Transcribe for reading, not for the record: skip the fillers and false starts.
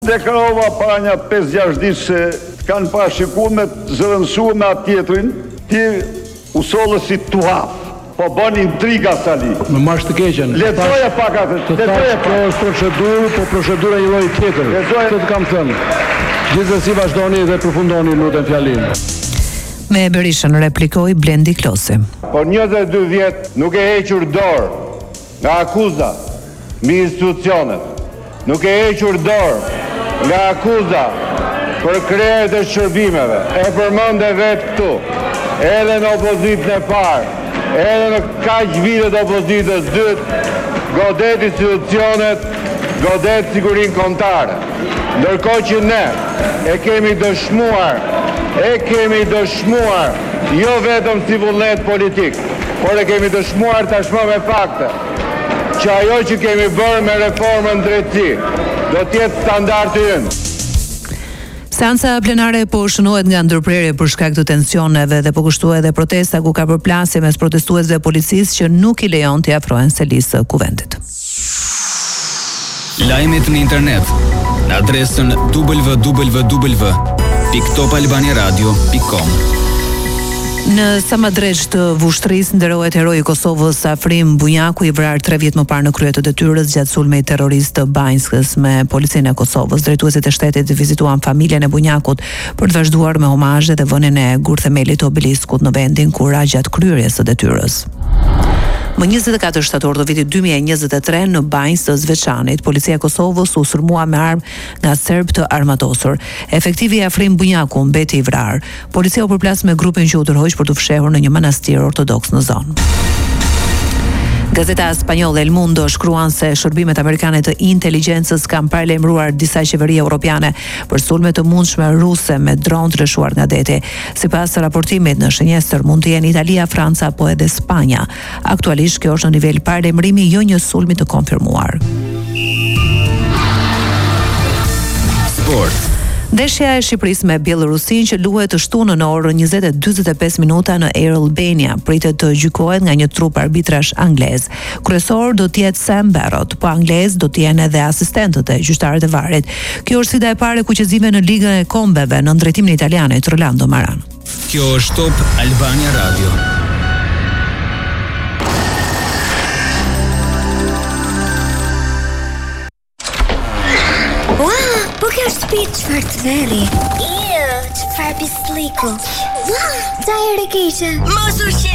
Deklarova para një 5-6 ditë se kanë parashikuar me zëvendësuar me atë tjetrin, ti usollë si tuhaf, po bën intriga Sali. Më marrësh të keqen. Lexoja pak atë. Lexoja kjo është procedurë, po procedura një lloj tjetër. Këtë të kam thënë. Gjithsesi vazhdoni dhe përfundoni lutem fjalinë. Me Berishën replikoi Blendi Klosi. Po 22 vjet nuk e hequr dorë nga akuza mbi institucionet. Nuk e hequr dorë nga akuza për krerët e shërbimeve. E përmend vetë këtu, edhe në opozitën e parë, edhe në kaq vitet opozitës dytë, godet institucionet, godet sigurinë kombëtare. Ndërkohë që ne e kemi dëshmuar, jo vetëm si vullnet politik, por e kemi dëshmuar tashmë me fakte, që ajo që kemi bërë me reformën drejtësi do t'jetë standardi ynë. Seanca plenare po shënohet nga ndërprerje për shkak të tensioneve dhe po kushtohet edhe protesta ku ka përplasje mes protestuesve dhe policisë që nuk i lejon të afrohen selisë së kuvendit. Lajmet në internet në adresën www.topalbaniaradio.com. Në Samadreq të Vushtrrisë nderohet heroi i Kosovës Afrim Bunjaku, i vrarë 3 vjet më parë në krye të detyrës gjatë sulmit terrorist të Banjskës me policinë e Kosovës. Drejtuesit e shtetit vizituan familjen e Bunjakut për të vazhduar me homazhe dhe vënien e gurthemelit të obeliskut në vendin ku ra gjatë kryerjes së detyrës. Më 24 shtator të vitit 2023 në Banjs të Zveçanit, policia e Kosovës u sulmua me armë nga serb të armatosur. Efektivi Afrim Bunjaku mbeti i vrarë. Policia u përplas me grupin që u tërhoq për të fshehur në një manastir ortodoks në zonë. Gazeta spanjolle El Mundo shkruan se shërbimet amerikane të inteligjencës kanë paralajmëruar disa qeveri europiane për sulme të mundshme ruse me dronë të lëshuar nga deti. Sipas raportimit, në shënjestër mund të jenë Italia, Franca apo edhe Spanja. Aktualisht kjo është në nivel paralajmërimi, jo një sulmi të konfirmuar. Sport. Ndeshja e Shqipërisë me Bielorusinë që luhet të shtunën në orën 20:45 në Air Albania pritet të gjykohet nga një trup arbitrash anglez. Kryesor do të jetë Sam Barrott, po anglez do të jenë edhe asistentët e gjyqtarët e varit. Kjo është sfida e parë e kuqezimeve në Ligën e Kombeve në drejtimin italianit Rolando Maran. Kjo është Top Albania Radio. Po kjo është shtëpi çfarë të veri? Çfarë pisliku? Ua, ta ere keqe. Mos u